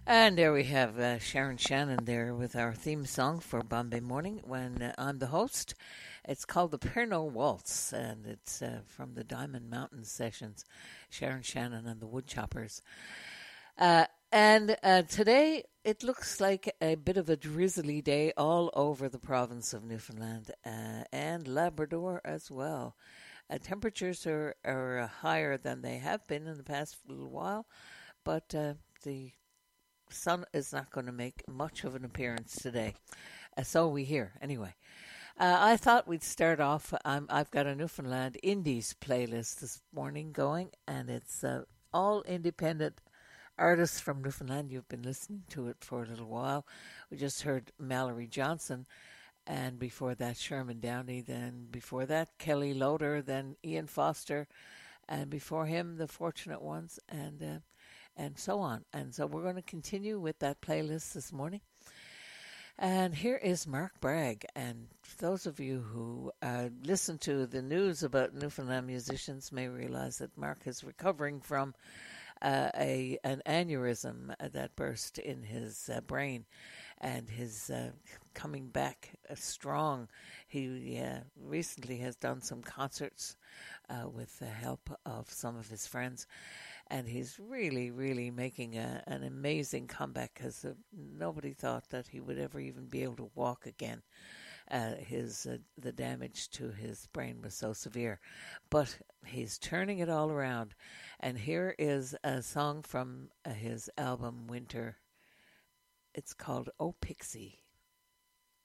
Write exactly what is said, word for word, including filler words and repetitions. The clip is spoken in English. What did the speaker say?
And there we have uh, Sharon Shannon there with our theme song for Bombay Morning when uh, I'm the host. It's called the Pernod Waltz, and it's uh, from the Diamond Mountain Sessions, Sharon Shannon and the Woodchoppers. Uh, and uh, today it looks like a bit of a drizzly day all over the province of Newfoundland uh, and Labrador as well. Uh, temperatures are, are uh, higher than they have been in the past little while, but uh, the sun is not going to make much of an appearance today. Uh, so we hear, anyway. Uh, I thought we'd start off. Um, I've got a Newfoundland Indies playlist this morning going, and it's uh, all independent artists from Newfoundland. You've been listening to it for a little while. We just heard Mallory Johnson, and before that, Sherman Downey. Then before that, Kelly Loader. Then Ian Foster, and before him, The Fortunate Ones, and uh, and so on. And so we're going to continue with that playlist this morning. And here is Mark Bragg. And those of you who uh, listen to the news about Newfoundland musicians may realize that Mark is recovering from uh, a an aneurysm that burst in his uh, brain, and his uh, coming back uh, strong. He uh, recently has done some concerts uh, with the help of some of his friends, and he's really, really making a, an amazing comeback because uh, nobody thought that he would ever even be able to walk again. Uh, his uh, the damage to his brain was so severe, but he's turning it all around. And here is a song from uh, his album Winter. It's called "Oh Pixie."